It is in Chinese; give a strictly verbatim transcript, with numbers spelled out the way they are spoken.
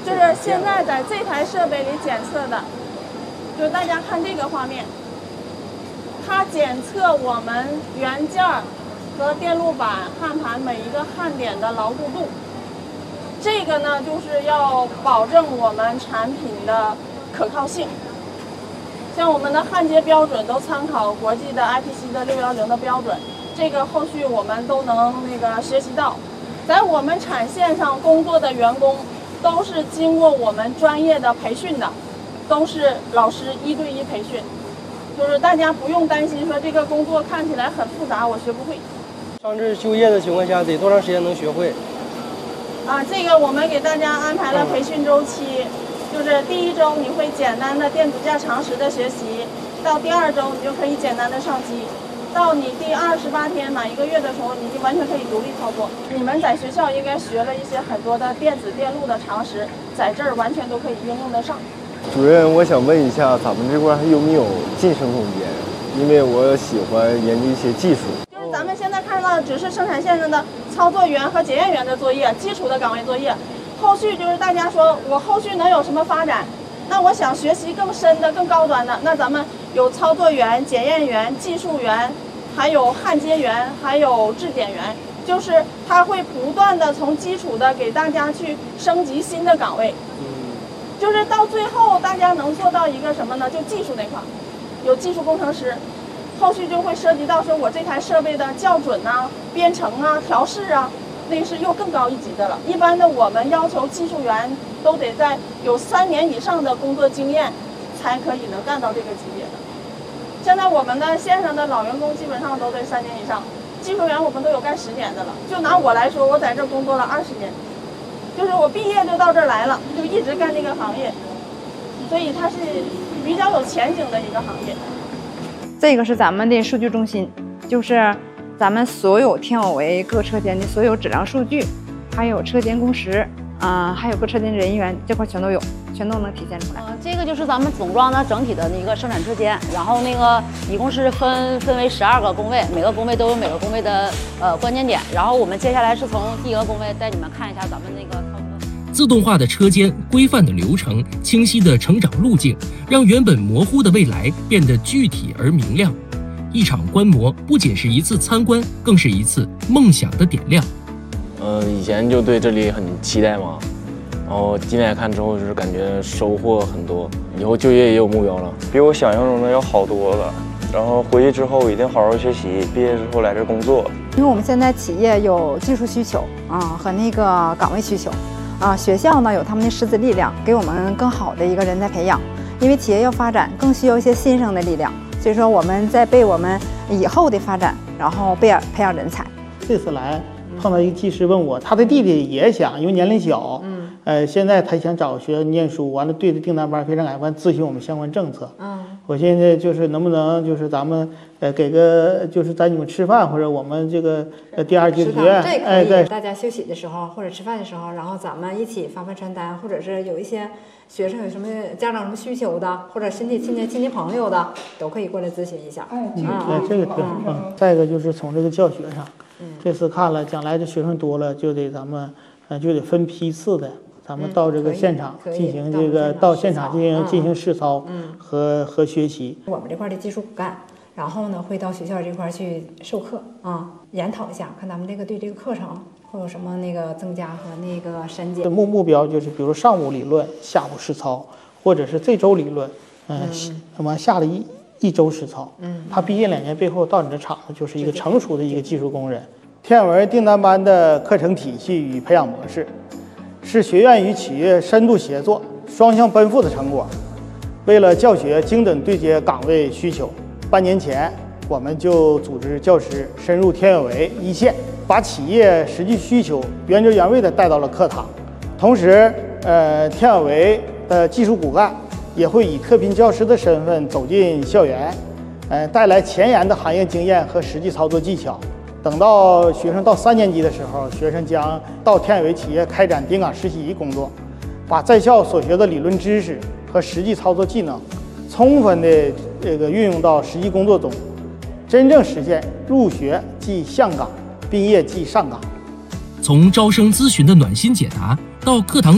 就是现在在这台设备里检测的，就是大家看这个画面，它检测我们元件和电路板、焊盘每一个焊点的牢固度。这个呢，就是要保证我们产品的可靠性。像我们的焊接标准都参考国际的 I P C 的六一零的标准，这个后续我们都能那个学习到。在我们产线上工作的员工都是经过我们专业的培训的，都是老师一对一培训，就是大家不用担心说这个工作看起来很复杂，我学不会。 上这就业的情况下，得多长时间能学会？ 啊，这个我们给大家安排了培训周期，就是第一周你会简单的电子架常识的学习，到第二周你就可以简单的上机，到你第二十八天满一个月的时候，你就完全可以独立操作。你们在学校应该学了一些很多的电子电路的常识，在这儿完全都可以应用得上。 主任，我想问一下，咱们这块还有没有晋升空间？因为我喜欢研究一些技术。 就是咱们现在看到的只是生产线上的操作员和检验员的作业，基础的岗位作业。后续就是大家说我后续能有什么发展？那我想学习更深的、更高端的，那咱们有操作员、检验员、技术员，还有焊接员，还有质检员，就是他会不断的从基础的给大家去升级新的岗位。就是到最后大家能做到一个什么呢？就技术那块，有技术工程师。后续就会涉及到说我这台设备的校准啊、编程啊、调试啊，那是又更高一级的了。一般的我们要求技术员都得在有三年以上的工作经验，才可以能干到这个级别的。现在我们的线上的老员工基本上都得三年以上，技术员我们都有干十年的了。就拿我来说，我在这工作了二十年，就是我毕业就到这儿来了，就一直干这个行业，所以它是比较有前景的一个行业。 这个是咱们的数据中心，就是咱们所有天有为各车间的所有质量数据，还有车间工时啊、呃，还有各车间人员这块全都有，全都能体现出来。 呃，这个就是咱们总装的整体的一个生产车间，然后那个一共是分分为十二个工位，每个工位都有每个工位的呃关键点。然后我们接下来是从第一个工位带你们看一下咱们那个操作。 自动化的车间、规范的流程、清晰的成长路径，让原本模糊的未来变得具体而明亮。一场观摩不仅是一次参观，更是一次梦想的点亮。 呃，以前就对这里很期待嘛，然后进来看之后，就是感觉收获很多，以后就业也有目标了， 比我想象中的要好多了。然后回去之后一定好好学习，毕业之后来这工作。 因为我们现在企业有技术需求啊和那个岗位需求。啊，学校呢有他们的师资力量，给我们更好的一个人才培养。因为企业要发展，更需要一些新生的力量，所以说我们在为我们以后的发展，然后培养培养人才。 这次来碰到一个技师问我，他的弟弟也想，因为年龄小，嗯，呃，现在他想找学念书，完了对着订单班非常感兴趣，咨询我们相关政策。嗯，我现在就是能不能就是咱们呃给个就是在你们吃饭或者我们这个呃第二节学院， 哎，对，大家休息的时候或者吃饭的时候，然后咱们一起发发传单，或者是有一些学生有什么家长什么需求的，或者亲戚亲戚亲戚朋友的，都可以过来咨询一下。 嗯，对，这个挺好。嗯，再一个就是从这个教学上，这次看了，将来这学生多了，就得咱们呃就得分批次的。咱们到这个现场进行这个到现场进行进行实操和和学习。 我们这块的技术骨干，然后呢会到学校这块去授课啊，研讨一下，看咱们这个对这个课程会有什么那个增加和那个删减。 目目标就是，比如上午理论，下午实操，或者是这周理论，嗯，那么下了一一周实操。嗯，他毕业两年背后到你这厂子就是一个成熟的一个技术工人。天文订单班的课程体系与培养模式，是学院与企业深度协作、双向奔赴的成果。为了教学精准对接岗位需求，半年前我们就组织教师深入天有为一线，把企业实际需求原汁原味地带到了课堂。同时，呃，天有为的技术骨干也会以特聘教师的身份走进校园，呃，带来前沿的行业经验和实际操作技巧。等到学生到三年级的时候，学生将到天有为企业开展丁岗实习工作，把在校所学的理论知识和实际操作技能充分的这个运用到实际工作中，真正实现入学即下岗，毕业即上岗。 从招生咨询的暖心解答到课堂